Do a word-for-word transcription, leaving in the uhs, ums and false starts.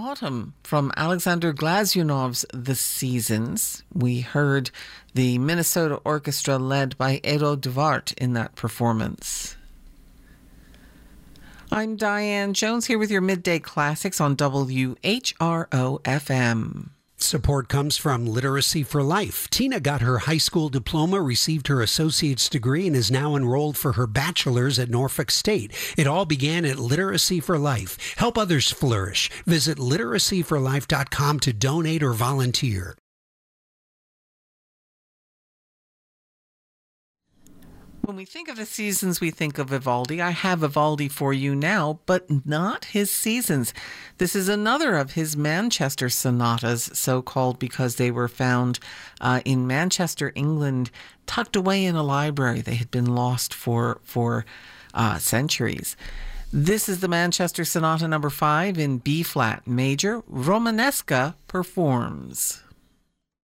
Autumn from Alexander Glazunov's The Seasons. We heard the Minnesota Orchestra led by Edo Dvart in that performance. I'm Diane Jones here with your Midday Classics on W H R O F M. Support comes from Literacy for Life. Tina got her high school diploma, received her associate's degree, and is now enrolled for her bachelor's at Norfolk State. It all began at Literacy for Life. Help others flourish. Visit literacy for life dot com to donate or volunteer. When we think of the seasons, we think of Vivaldi. I have Vivaldi for you now, but not his seasons. This is another of his Manchester sonatas, so-called because they were found uh, in Manchester, England, tucked away in a library. They had been lost for, for uh, centuries. This is the Manchester Sonata number five in B-flat major. Romanesca performs.